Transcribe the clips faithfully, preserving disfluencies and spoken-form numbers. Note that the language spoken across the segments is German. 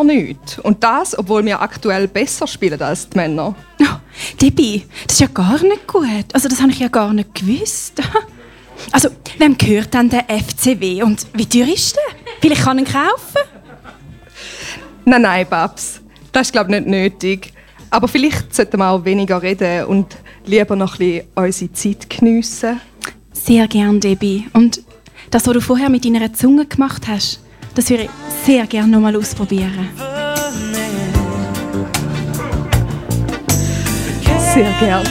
gar nichts. Und das, obwohl wir aktuell besser spielen als die Männer. Oh, Debbie, das ist ja gar nicht gut. Also das habe ich ja gar nicht gewusst. Also, wem gehört dann der F C W und wie teuer ist der? Vielleicht kann ich ihn kaufen? Nein, nein, Babs. Das ist, glaube ich, nicht nötig. Aber vielleicht sollten wir auch weniger reden und lieber noch ein bisschen unsere Zeit geniessen. Sehr gern, Debbie. Und das, was du vorher mit deiner Zunge gemacht hast, das würde ich sehr gerne noch mal ausprobieren. Sehr gern.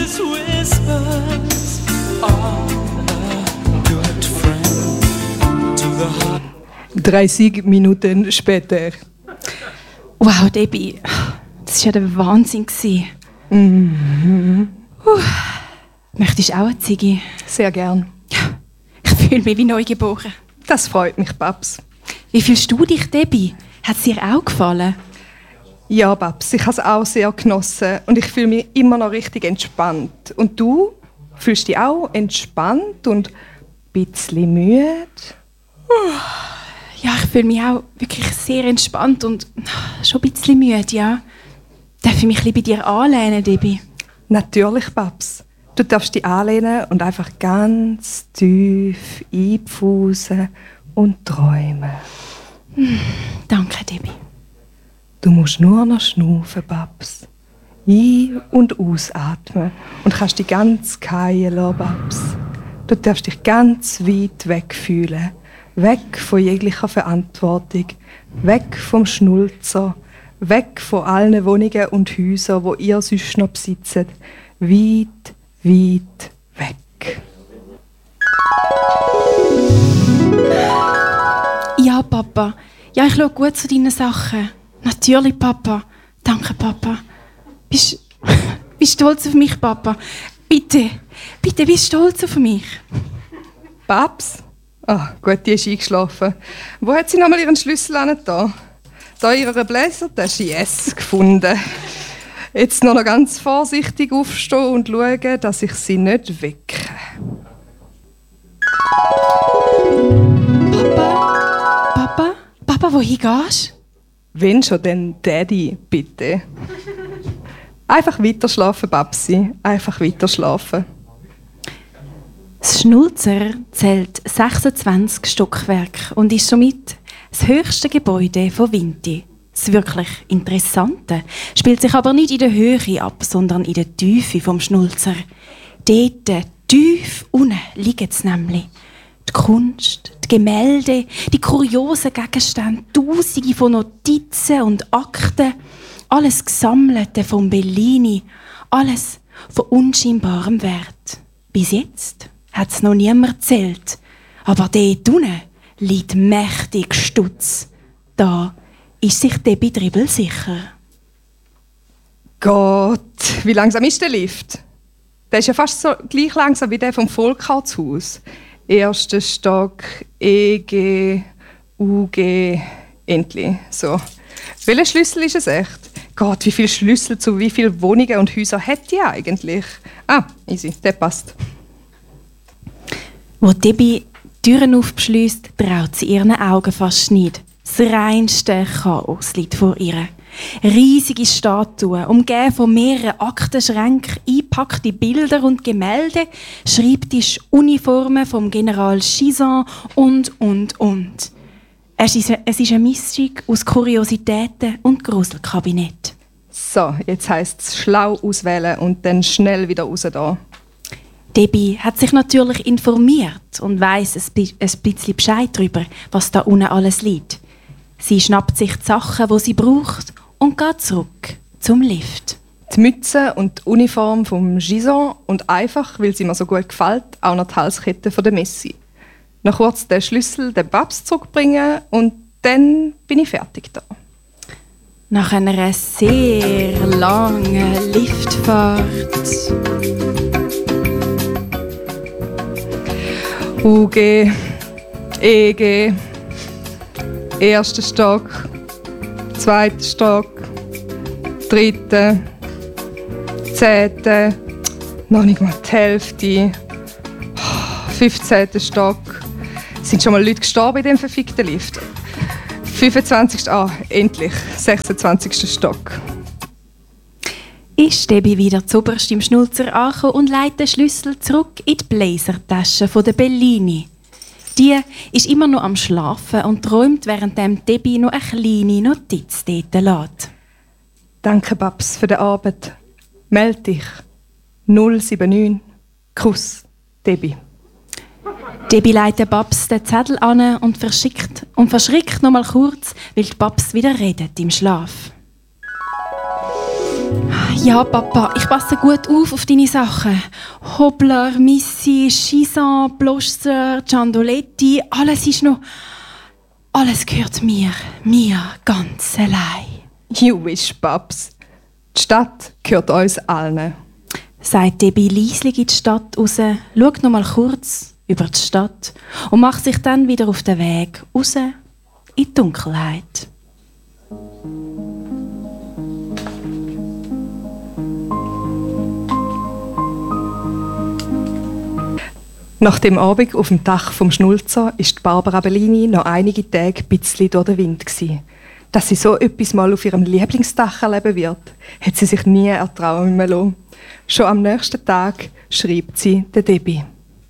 dreißig Minuten später. Wow, Debbie, das war ja der Wahnsinn. Mhm. Uh, möchtest du auch eine Ziege? Sehr gern. Ich fühle mich wie neugeboren. Das freut mich, Babs. Wie fühlst du dich, Debbie? Hat es dir auch gefallen? Ja, Babs, ich habe es auch sehr genossen und ich fühle mich immer noch richtig entspannt. Und du? Fühlst du dich auch entspannt und ein bisschen müde? Ja, ich fühle mich auch wirklich sehr entspannt und schon ein bisschen müde, ja. Darf ich mich ein bisschen bei dir anlehnen, Debbie? Natürlich, Babs. Du darfst dich anlehnen und einfach ganz tief einpfusen und träumen. Hm, danke, Debbie. Du musst nur noch schnaufen, Babs. Ein- und ausatmen und kannst dich ganz fallen lassen, Babs. Du darfst dich ganz weit weg fühlen. Weg von jeglicher Verantwortung. Weg vom Schnulzer. Weg von allen Wohnungen und Häusern, die ihr sonst noch besitzt. Weit, weit weg. Ja, Papa. Ja, ich schaue gut zu deinen Sachen. Natürlich, Papa. Danke, Papa. Bist du stolz auf mich, Papa? Bitte, bitte, bist du stolz auf mich? Babs? Ah, gut, die ist eingeschlafen. Wo hat sie nochmal ihren Schlüssel angetan? Da in ihrer Bläsertasche, yes, gefunden. Jetzt noch, noch ganz vorsichtig aufstehen und schauen, dass ich sie nicht wecke. Papa? Papa? Papa, wohin gehst du? Wenn schon, dann Daddy, bitte. Einfach weiter schlafen, Babsi. Einfach weiter schlafen. Das Schnulzer zählt sechsundzwanzig Stockwerke und ist somit das höchste Gebäude von Vinti. Das wirklich Interessante spielt sich aber nicht in der Höhe ab, sondern in der Tiefe vom Schnulzer. Dort, tief unten, liegen es nämlich. Die Kunst, die Gemälde, die kuriosen Gegenstände, Tausende von Notizen und Akten, alles Gesammelte von Bellini, alles von unscheinbarem Wert. Bis jetzt hat es noch niemand erzählt. Aber dort unten liegt mächtig Stutz. Da ist sich Debbie Dribbel sicher. Gott, wie langsam ist der Lift? Der ist ja fast so gleich langsam wie der vom Volkhartshaus. Erster Stock, E G, U G, endlich. So. Welcher Schlüssel ist es echt? Gott, wie viele Schlüssel zu wie vielen Wohnungen und Häusern hat die eigentlich? Ah, easy, der passt. Wo Debbie Türen aufschliesst, traut sie ihren Augen fast nicht. Das reinste Chaos liegt vor ihr. Riesige Statuen, umgeben von mehreren Aktenschränken, eingepackte Bilder und Gemälde, Schreibtisch, Uniformen vom General Chizan und, und, und. Es ist, es ist eine Mischung aus Kuriositäten und Gruselkabinett. So, jetzt heisst es schlau auswählen und dann schnell wieder raus da. Debbie hat sich natürlich informiert und weiss ein bisschen Bescheid darüber, was da unten alles liegt. Sie schnappt sich die Sachen, die sie braucht, und geht zurück zum Lift. Die Mütze und die Uniform vom Gison und einfach, weil sie mir so gut gefällt, auch noch die Halskette von der Messi. Noch kurz den Schlüssel den Babs zurückbringen und dann bin ich fertig da. Nach einer sehr langen Liftfahrt. U G, E G, erster Stock, zweiter Stock, dritter, zehnter, noch nicht mal die Hälfte, fünfzehnter Stock. Es sind schon mal Leute gestorben in diesem verfickten Lift. fünfundzwanzigsten Ah, endlich. sechsundzwanzigsten Stock. Ist Debbie wieder zuoberst im Schnulzer angekommen und legt den Schlüssel zurück in die Blazertasche der Bellini. Die ist immer noch am Schlafen und träumt, während Debbie noch eine kleine Notiz dort lässt. Danke, Babs, für den Abend. Meld dich. null sieben neun. Kuss, Debbie. Debbie legt den Babs den Zettel an und verschickt und verschrickt noch mal kurz, weil die Babs wieder redet im Schlaf. Ja, Papa, ich passe gut auf auf deine Sachen. Hobler, Missy, Chisan, Bloster, Ciandoletti, alles ist noch... Alles gehört mir, mir ganz allein. You wish, Babs. Die Stadt gehört uns allen. Sagt Debbie leislich in die Stadt raus, schaut noch mal kurz über die Stadt und macht sich dann wieder auf den Weg raus in die Dunkelheit. Nach dem Abend auf dem Dach vom Schnulzer ist Barbara Bellini noch einige Tage ein bisschen durch den Wind gsi. Dass sie so etwas mal auf ihrem Lieblingsdach erleben wird, hat sie sich nie ertrauen lassen. Schon am nächsten Tag schreibt sie der Debbie.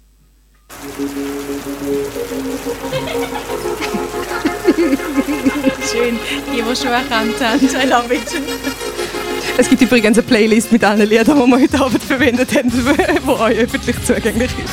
Schön, die, die schon erkannt haben. I love it. Es gibt übrigens eine Playlist mit allen Liedern, die wir heute Abend verwendet haben, die euch öffentlich zugänglich ist.